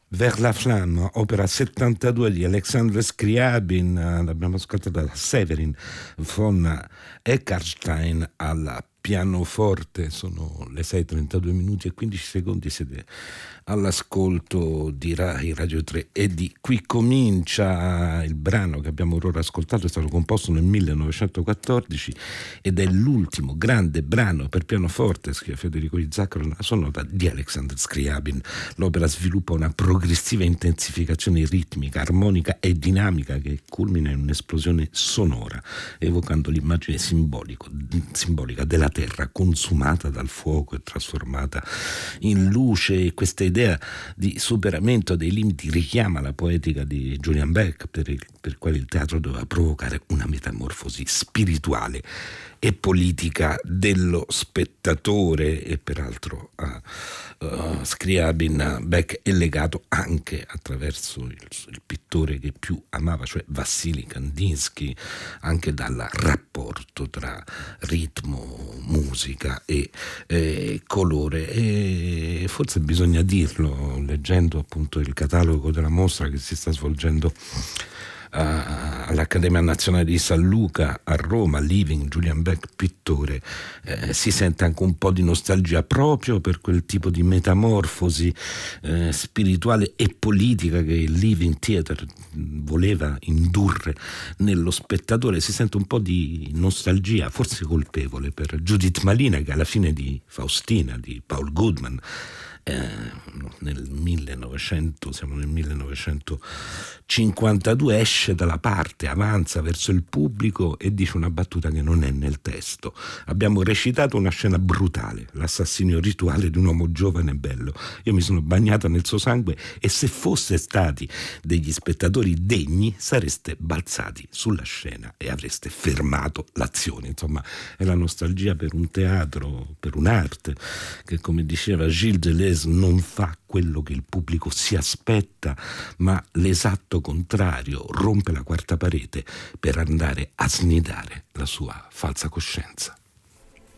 Vers la flamme, opera 72 di Alexander Scriabin, l'abbiamo ascoltata da Severin von Eckarstein al pianoforte. Sono le 6:32 minuti e 15 secondi, siete all'ascolto di Rai Radio 3 e di Qui Comincia. Il brano che abbiamo ora ascoltato è stato composto nel 1914 ed è l'ultimo grande brano per pianoforte, scrive Federico Di Zaccaro, nella sonata di Alexander Scriabin. L'opera sviluppa una progressiva intensificazione ritmica, armonica e dinamica che culmina in un'esplosione sonora, evocando l'immagine simbolica della terra consumata dal fuoco e trasformata in luce. E questa idea di superamento dei limiti richiama la poetica di Julian Beck, per il quale il teatro doveva provocare una metamorfosi spirituale e politica dello spettatore. E peraltro a Scriabin Beck è legato anche attraverso il pittore che più amava, cioè Vassili Kandinsky, anche dal rapporto tra ritmo, musica e colore. E forse bisogna dirlo, leggendo appunto il catalogo della mostra che si sta svolgendo all'Accademia Nazionale di San Luca a Roma, Living Julian Beck pittore, si sente anche un po' di nostalgia proprio per quel tipo di metamorfosi spirituale e politica che il Living Theatre voleva indurre nello spettatore. Si sente un po' di nostalgia, forse colpevole, per Judith Malina, che alla fine di Faustina di Paul Goodman, siamo nel 1952, esce dalla parte, avanza verso il pubblico e dice una battuta che non è nel testo: abbiamo recitato una scena brutale, l'assassinio rituale di un uomo giovane e bello. Io mi sono bagnata nel suo sangue e se foste stati degli spettatori degni sareste balzati sulla scena e avreste fermato l'azione. Insomma, è la nostalgia per un teatro, per un'arte che, come diceva Gilles Deleuze, non fa quello che il pubblico si aspetta, ma l'esatto contrario, rompe la quarta parete per andare a snidare la sua falsa coscienza.